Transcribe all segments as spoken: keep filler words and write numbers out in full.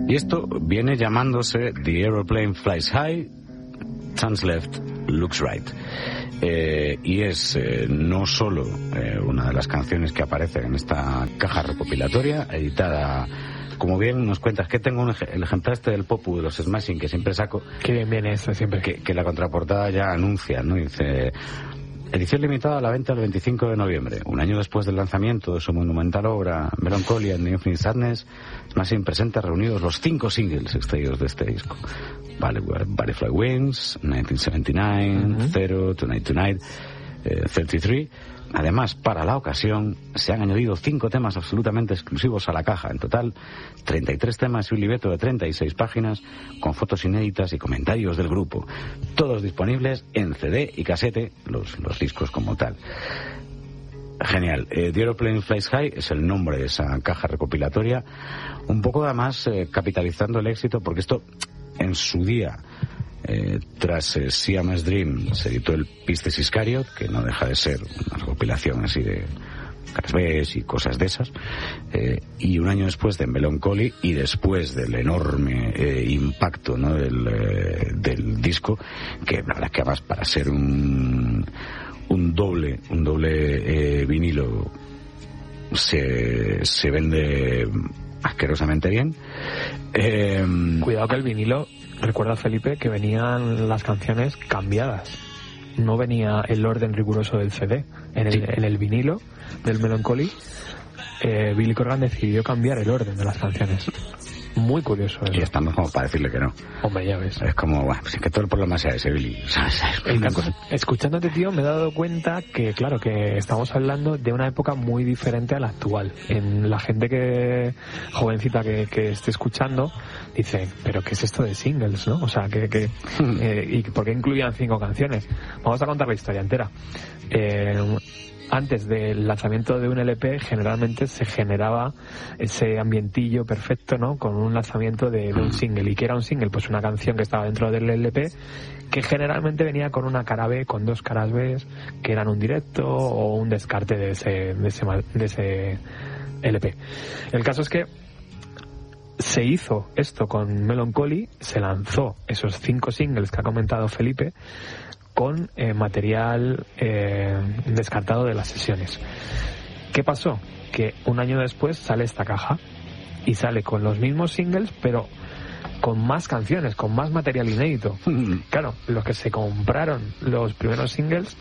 Y esto viene llamándose The Aeroplane Flies High, Turns Left, Looks Right. Eh, y es eh, no solo eh, una de las canciones que aparece en esta caja recopilatoria, editada, como bien nos cuentas, que tengo un ej- el ejemplar este del Popu de los Smashing que siempre saco. Qué bien viene esto siempre. Que, que la contraportada ya anuncia, ¿no? Dice: edición limitada a la venta el veinticinco de noviembre. Un año después del lanzamiento de su monumental obra Melancholy and Infinite Sadness, Smashing presenta reunidos los cinco singles extraídos de este disco. Butterfly Wings, nineteen seventy-nine, uh-huh. Zero, Tonight Tonight, eh, treinta y tres. Además, para la ocasión, se han añadido cinco temas absolutamente exclusivos a la caja. En total, treinta y tres temas y un libreto de treinta y seis páginas, con fotos inéditas y comentarios del grupo. Todos disponibles en C D y casete, los, los discos como tal. Genial. Eh, The Aeroplane Flies High es el nombre de esa caja recopilatoria. Un poco además eh, capitalizando el éxito, porque esto, en su día, Eh, tras eh, Siamese Dream se editó el Pisces Iscariot, que no deja de ser una recopilación así de caras y cosas de esas, eh, y un año después de Melancholy y después del enorme eh, impacto, ¿no? del, eh, del disco, que la verdad es que además para ser un un doble un doble eh, vinilo se, se vende asquerosamente bien. Eh, Cuidado que el vinilo, recuerda Felipe, que venían las canciones cambiadas. No venía el orden riguroso del C D. En el, sí. en el vinilo del Melancholy, eh, Billy Corgan decidió cambiar el orden de las canciones. Muy curioso eso. Y estamos como para decirle que no. Hombre, ya ves. Es como, bueno, pues es que todo el problema sea ese, Billy. El caso, escuchándote, tío, me he dado cuenta que, claro, que estamos hablando de una época muy diferente a la actual. En la gente que jovencita que, que esté escuchando dice, pero ¿qué es esto de singles, no? O sea, que, que eh, ¿y por qué incluían cinco canciones? Vamos a contar la historia entera. Eh... Antes del lanzamiento de un L P generalmente se generaba ese ambientillo perfecto, ¿no? Con un lanzamiento de, de un single. ¿Y qué era un single? Pues una canción que estaba dentro del L P, que generalmente venía con una cara B, con dos caras B, que eran un directo o un descarte de ese, de ese, de ese L P. El caso es que se hizo esto con Melancholy, se lanzó esos cinco singles que ha comentado Felipe, con eh, material eh, descartado de las sesiones. ¿Qué pasó? Que un año después sale esta caja y sale con los mismos singles, pero con más canciones, con más material inédito. Claro, los que se compraron los primeros singles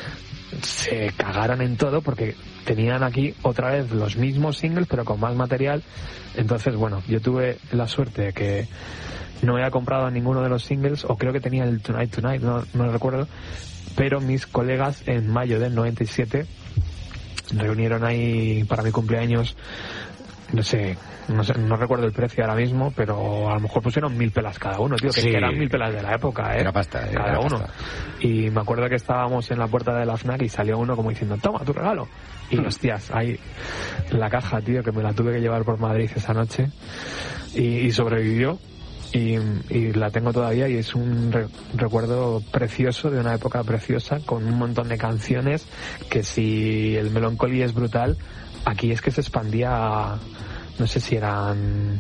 se cagaron en todo porque tenían aquí otra vez los mismos singles, pero con más material. Entonces, bueno, yo tuve la suerte de que no he comprado ninguno de los singles, o creo que tenía el Tonight Tonight, no, no lo recuerdo, pero mis colegas en mayo del noventa y siete reunieron ahí para mi cumpleaños, no sé, no sé, no recuerdo el precio ahora mismo, pero a lo mejor pusieron mil pelas cada uno, tío, que, sí, que eran mil pelas de la época, ¿eh? Era pasta, era cada uno. Pasta. Y me acuerdo que estábamos en la puerta de la FNAC y salió uno como diciendo, toma, tu regalo. Y hostias, ahí la caja, tío, que me la tuve que llevar por Madrid esa noche y, y sobrevivió. Y, y la tengo todavía y es un re, recuerdo precioso de una época preciosa con un montón de canciones que, si el Melancholy es brutal, aquí es que se expandía a, no sé si eran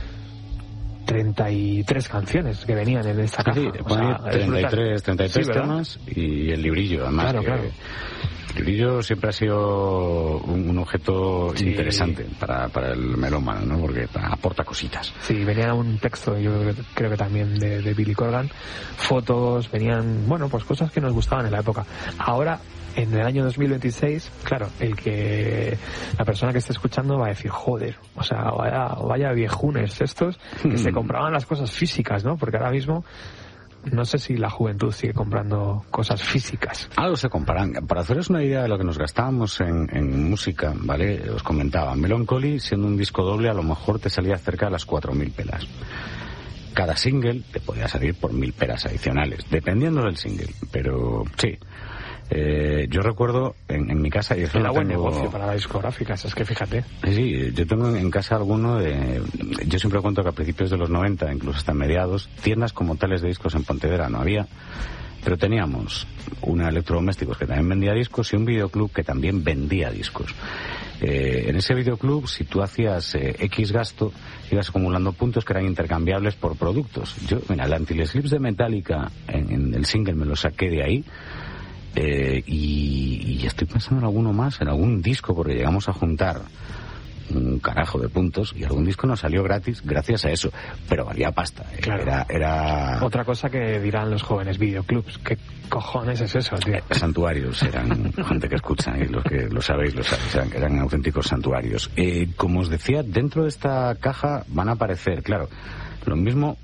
treinta y tres canciones que venían en esta caja. Sí, o sea, treinta y tres, treinta y tres sí, temas y el librillo, además. Claro, que, claro. El librillo siempre ha sido un, un objeto sí. interesante para, para el melómano, ¿no? Porque aporta cositas. Sí, venía un texto, yo creo que también de, de Billy Corgan, fotos, venían, bueno, pues cosas que nos gustaban en la época. Ahora, en el año dos mil veintiséis, claro, el que la persona que esté escuchando va a decir, joder, o sea, vaya, vaya viejunes estos que mm. se compraban las cosas físicas, ¿no? Porque ahora mismo no sé si la juventud sigue comprando cosas físicas. Algo se comparan. Para haceros una idea de lo que nos gastábamos en, en música, ¿vale? Os comentaba, Melancholy, siendo un disco doble, a lo mejor te salía cerca de las cuatro mil pelas. Cada single te podía salir por mil pelas adicionales, dependiendo del single. Pero sí, eh, yo recuerdo en, en mi casa... Y eso era no buen tengo... negocio para las discográficas, es que fíjate. Sí, sí, yo tengo en casa alguno de... Yo siempre cuento que a principios de los noventa, incluso hasta mediados, tiendas como tales de discos en Pontevedra no había, pero teníamos una electrodomésticos que también vendía discos y un videoclub que también vendía discos. Eh, en ese videoclub, si tú hacías eh, X gasto, ibas acumulando puntos que eran intercambiables por productos. Yo, mira, el Anti-Slips de Metallica, en, en el single me lo saqué de ahí. Eh, y, y estoy pensando en alguno más, en algún disco, porque llegamos a juntar un carajo de puntos y algún disco nos salió gratis gracias a eso, pero valía pasta. Eh. Claro. Era, era... Otra cosa que dirán los jóvenes, videoclubs. ¿Qué cojones es eso, tío? Eh, santuarios, eran gente que escucha, y los que lo sabéis, lo sabéis, eran, eran auténticos santuarios. Eh, como os decía, dentro de esta caja van a aparecer, claro, lo mismo.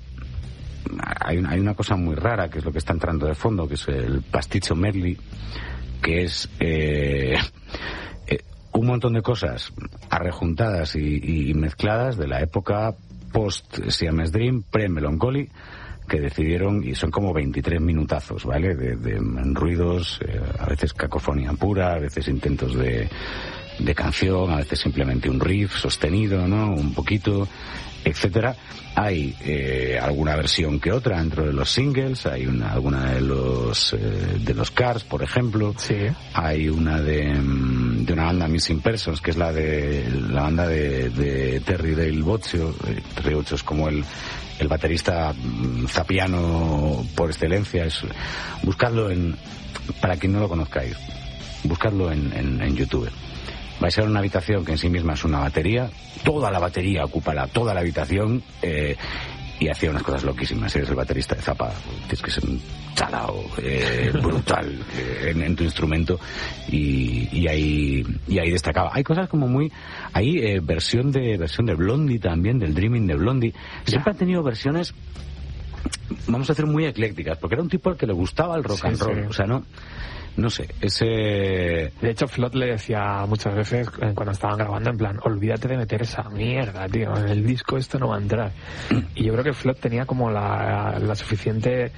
Hay una, hay una cosa muy rara que es lo que está entrando de fondo, que es el pasticho medley, que es eh, eh, un montón de cosas arrejuntadas y, y mezcladas de la época post Siamese Dream, pre Melancholy, que decidieron, y son como veintitrés minutazos, ¿vale? De, de ruidos, eh, a veces cacofonía pura, a veces intentos de, de canción, a veces simplemente un riff sostenido, ¿no? Un poquito, etcétera. Hay eh, alguna versión que otra dentro de los singles, hay una, alguna de los eh, de los Cars, por ejemplo. Sí. Hay una de, de una banda Missing Persons, que es la de la banda de, de Terry Dale Bozzio. Eh, Terry Bozzio es como el el baterista mm, zapiano por excelencia. Es, buscadlo en, para quien no lo conozcáis, buscadlo en, en, en YouTube. Vais a ver una habitación que en sí misma es una batería, toda la batería ocupa la, toda la habitación, eh, y hacía unas cosas loquísimas. Si eres el baterista de Zappa, tienes que ser un chalao eh, brutal eh, en, en tu instrumento, y, y ahí y ahí destacaba. Hay cosas como muy, hay eh, versión de versión de Blondie también, del Dreaming de Blondie. Siempre han tenido versiones, vamos a decir, muy eclécticas, porque era un tipo al que le gustaba el rock Sí, and roll, sí. o sea, no. No sé, ese... De hecho, Flood le decía muchas veces eh, cuando estaban grabando, en plan, olvídate de meter esa mierda, tío, en el disco esto no va a entrar. Y yo creo que Flood tenía como la, la suficiente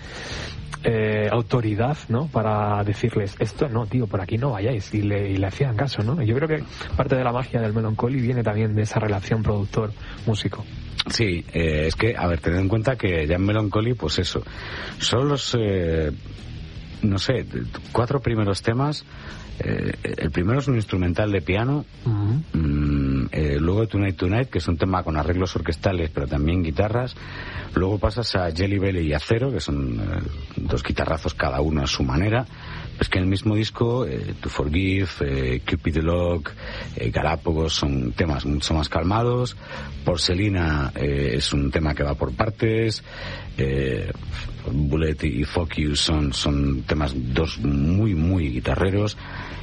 eh, autoridad, ¿no?, para decirles, esto no, tío, por aquí no vayáis, y le, y le hacían caso, ¿no? Y yo creo que parte de la magia del Melancholy viene también de esa relación productor-músico. Sí, eh, es que, a ver, tened en cuenta que ya en Melancholy, pues eso, son los... Eh, no sé, cuatro primeros temas. Eh, el primero es un instrumental de piano. Uh-huh. mm, eh, luego Tonight Tonight, que es un tema con arreglos orquestales pero también guitarras. Luego pasas a Jelly Belly y Acero, que son eh, dos guitarrazos cada uno a su manera. Es que en el mismo disco, eh, To Forgive, eh, Cupid the Lock, eh, Galápagos son temas mucho más calmados. Porcelina eh, es un tema que va por partes. eh, Bullet y Focus son, son temas dos muy muy guitarreros.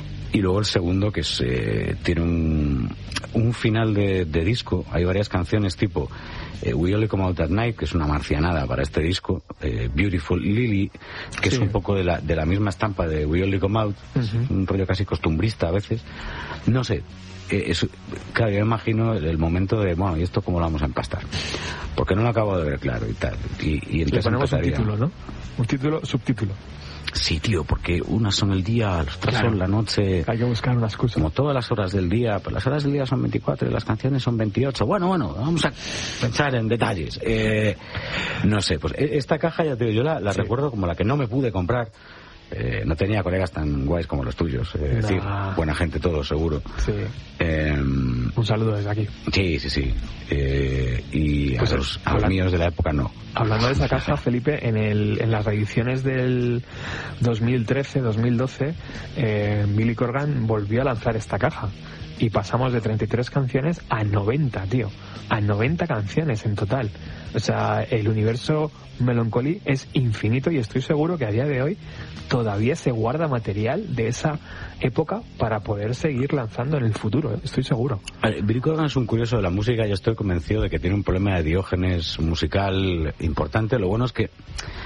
Y luego el segundo, que es, eh, tiene un, un final de, de disco. Hay varias canciones tipo eh, We Only Come Out at Night, que es una marcianada para este disco, eh, Beautiful Lily, que sí. es un poco de la, de la misma estampa de We Only Come Out, Uh-huh. un rollo casi costumbrista a veces. No sé, eh, es, claro, yo imagino el momento de, bueno, ¿y esto cómo lo vamos a empastar? Porque no lo acabo de ver claro y tal. Y, y entonces Le ponemos empezaría... un título, ¿no? Un título, subtítulo. Sí, tío, porque unas son el día, las otras Claro. son la noche. Hay que buscar una excusa. Como todas las horas del día, pues las horas del día son veinticuatro y las canciones son veintiocho. Bueno, bueno, vamos a pensar en detalles. Eh, no sé, pues esta caja, ya te digo, yo la, la Sí. recuerdo como la que no me pude comprar. Eh, no tenía colegas tan guays como los tuyos, es Nah. decir, buena gente todos, seguro. Sí. Eh, Un saludo desde aquí. sí, sí, sí. Eh, y Pues a los, a los habla- míos de la época no. Hablando de esa caja, Felipe, en, el, en las reediciones del dos mil trece dos mil doce, eh, Billy Corgan volvió a lanzar esta caja. Y pasamos de treinta y tres canciones a noventa, tío. A noventa canciones en total. O sea, el universo Melancholy es infinito y estoy seguro que a día de hoy todavía se guarda material de esa época para poder seguir lanzando en el futuro, ¿eh? Estoy seguro. Vale, Billy Corgan es un curioso de la música. Yo estoy convencido de que tiene un problema de Diógenes musical importante. Lo bueno es que,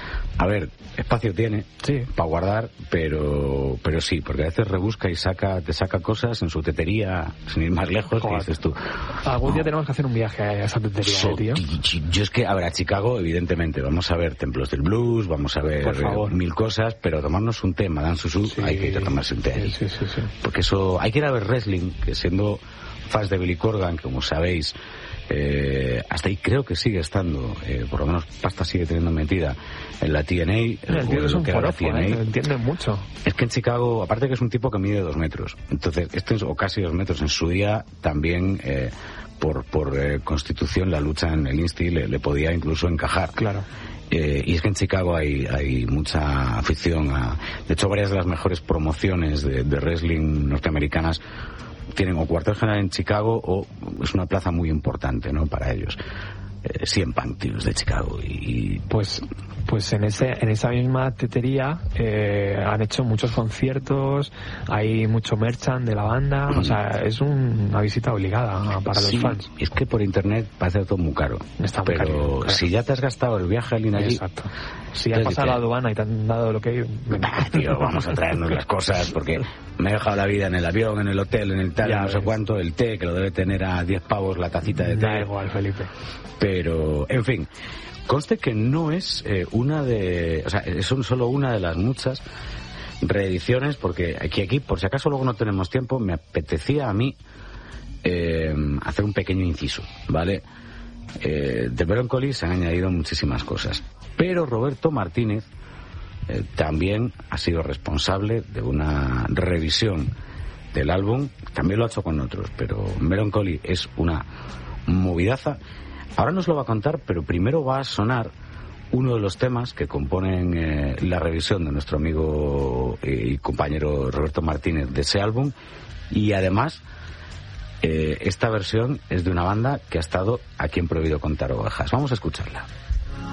a ver, espacio tiene Sí. para guardar, pero pero sí, porque a veces rebusca y saca te saca cosas en su tetería, sin ir más lejos, que Joder. dices tú. Algún no, día tenemos que hacer un viaje a esa tontería, so- ¿eh, tío. Yo es que, a ver, a Chicago, evidentemente, vamos a ver Templos del Blues, vamos a ver Por favor. eh, mil cosas, pero tomarnos un té, Madame Susu, Sí. hay que ir a tomarse un té ahí. Sí, sí, sí. Porque eso, hay que ir a ver wrestling, que siendo fans de Billy Corgan, que como sabéis, eh, hasta ahí creo que sigue estando, eh, por lo menos pasta sigue teniendo metida en la T N A. El, el tío es un forofo, eh, entiende mucho. Es que en Chicago, aparte que es un tipo que mide dos metros, entonces, este es, o casi dos metros, en su día también, eh, por, por eh, constitución, la lucha en el Insti le, le podía incluso encajar. Claro. Eh, y es que en Chicago hay, hay mucha afición a... De hecho, varias de las mejores promociones de, de wrestling norteamericanas tienen o cuartel general en Chicago o es una plaza muy importante, ¿no?, para ellos. Eh, C M Punk, tíos, de Chicago. Y pues pues en ese en esa misma tetería eh, han hecho muchos conciertos, hay mucho merchant de la banda, mm. o sea, es un, una visita obligada para sí, los fans. Es que por internet parece todo muy caro. Está muy pero caro, claro. Si ya te has gastado el viaje al allí, exacto. Si has pasado la aduana y te han dado lo que... Bah, tío, vamos a traernos las cosas, porque me he dejado la vida en el avión, en el hotel, en el tal, ya no ves. sé cuánto, el té, que lo debe tener a diez pavos la tacita de té. Da igual, Felipe. Pero, en fin, conste que no es eh, una de... O sea, es solo una de las muchas reediciones, porque aquí, aquí, por si acaso luego no tenemos tiempo, me apetecía a mí eh, hacer un pequeño inciso, ¿vale? Eh, de Melancholy se han añadido muchísimas cosas, pero Roberto Martínez eh, también ha sido responsable de una revisión del álbum. También lo ha hecho con otros, pero Melancholy es una movidaza. Ahora nos lo va a contar, pero primero va a sonar uno de los temas que componen eh, la revisión de nuestro amigo y compañero Roberto Martínez de ese álbum, y además Eh, esta versión es de una banda que ha estado aquí en Prohibido Contar Ovejas. Vamos a escucharla.